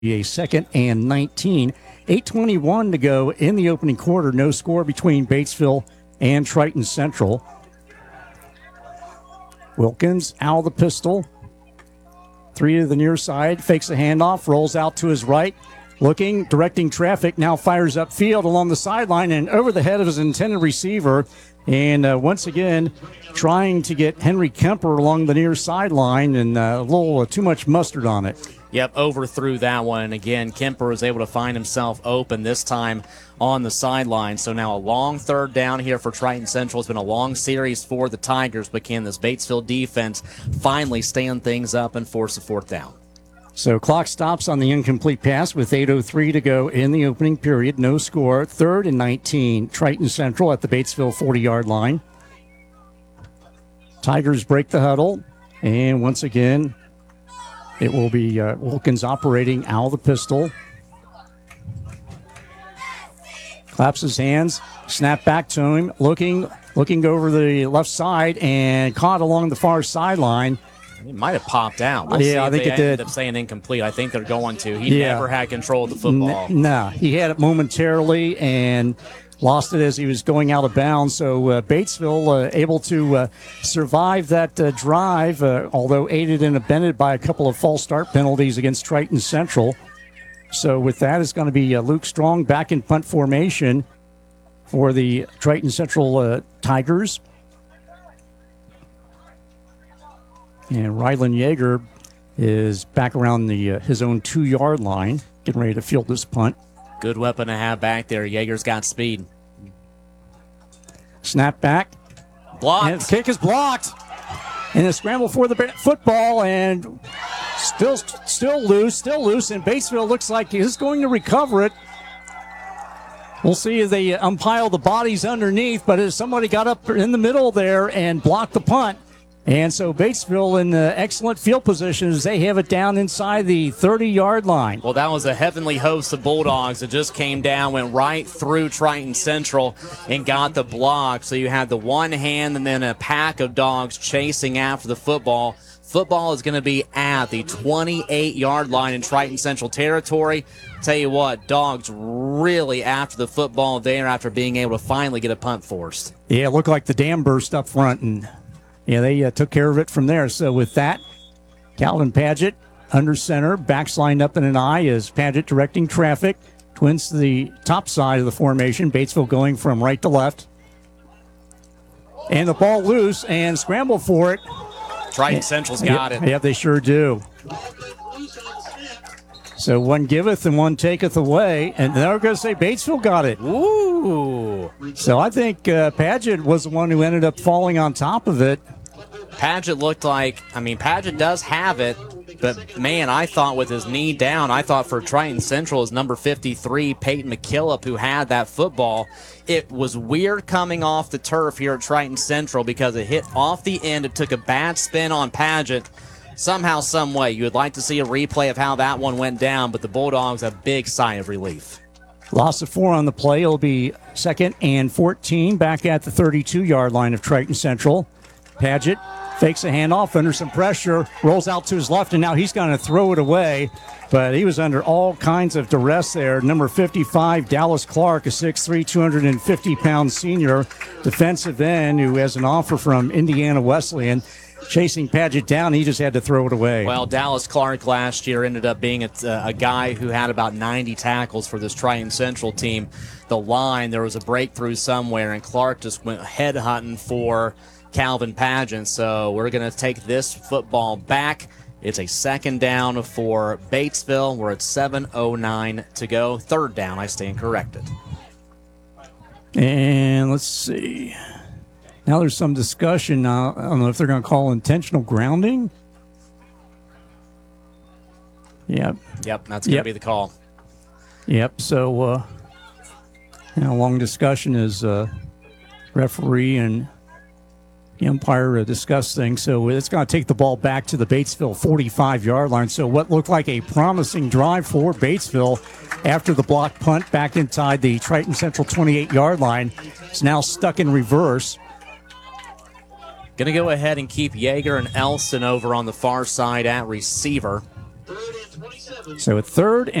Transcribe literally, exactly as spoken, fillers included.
a second and nineteen. eight twenty-one to go in the opening quarter. No score between Batesville and Triton Central. Wilkins out of the pistol. Three to the near side. Fakes a handoff. Rolls out to his right. Looking, directing traffic. Now fires upfield along the sideline and over the head of his intended receiver. And uh, once again, trying to get Henry Kemper along the near sideline, and uh, a little uh, too much mustard on it. Yep, overthrew that one. And again, Kemper was able to find himself open, this time on the sideline. So now a long third down here for Triton Central. It's been a long series for the Tigers, but can this Batesville defense finally stand things up and force a fourth down? So clock stops on the incomplete pass with eight oh three to go in the opening period. No score. Third and nineteen. Triton Central at the Batesville forty-yard line. Tigers break the huddle. And once again, it will be uh, Wilkins operating out of the pistol. Claps his hands. Snap back to him. Looking, looking over the left side and caught along the far sideline. It might have popped out. We'll yeah, I think it did. Ended up saying incomplete. I think they're going to. He yeah. never had control of the football. No, nah, he had it momentarily and lost it as he was going out of bounds. So uh, Batesville uh, able to uh, survive that uh, drive, uh, although aided and abetted by a couple of false start penalties against Triton Central. So with that, it's going to be uh, Luke Strong back in punt formation for the Triton Central uh, Tigers. And Rylan Yeager is back around the uh, his own two-yard line, getting ready to field this punt. Good weapon to have back there. Yeager's got speed. Snap back. Blocked. And the kick is blocked. And a scramble for the football, and still still loose, still loose. And Batesville looks like he's going to recover it. We'll see if they umpile the bodies underneath, but as somebody got up in the middle there and blocked the punt. And so Batesville in uh, excellent field position as they have it down inside the thirty-yard line. Well, that was a heavenly host of Bulldogs that just came down, went right through Triton Central and got the block. So you had the one hand and then a pack of dogs chasing after the football. Football is going to be at the twenty-eight-yard line in Triton Central territory. Tell you what, dogs really after the football there after being able to finally get a punt forced. Yeah, it looked like the dam burst up front, and yeah, they uh, took care of it from there. So with that, Calvin Paget under center, backs lined up in an eye as Paget directing traffic. Twins to the top side of the formation. Batesville going from right to left. And the ball loose and scramble for it. Triton yeah, Central's got yeah, it. Yeah, they sure do. So one giveth and one taketh away. And they're going to say Batesville got it. Ooh. So I think uh, Paget was the one who ended up falling on top of it. Paget looked like, I mean, Paget does have it, but man, I thought with his knee down, I thought for Triton Central is number fifty-three, Peyton McKillop, who had that football. It was weird coming off the turf here at Triton Central because it hit off the end. It took a bad spin on Paget. Somehow, some way, you would like to see a replay of how that one went down, but the Bulldogs have a big sigh of relief. Loss of four on the play. It'll be second and fourteen back at the thirty-two-yard line of Triton Central. Paget fakes a handoff under some pressure, rolls out to his left, and now he's going to throw it away. But he was under all kinds of duress there. Number fifty-five, Dallas Clark, a six three, two hundred fifty pound senior defensive end who has an offer from Indiana Wesleyan. Chasing Paget down, he just had to throw it away. Well, Dallas Clark last year ended up being a, a guy who had about ninety tackles for this Triton Central team. The line, there was a breakthrough somewhere, and Clark just went head hunting for Calvin Paget. So we're going to take this football back. It's a second down for Batesville. We're at seven oh nine to go. Third down, I stand corrected. And let's see. Now there's some discussion. Uh, I don't know if they're going to call intentional grounding. Yep. Yep, that's going to yep. be the call. Yep, so uh, you know, long discussion as uh, referee and the umpire uh, discuss things. So it's going to take the ball back to the Batesville forty-five-yard line. So what looked like a promising drive for Batesville after the block punt back inside the Triton Central twenty-eight-yard line is now stuck in reverse. Going to go ahead and keep Yeager and Elson over on the far side at receiver. So at third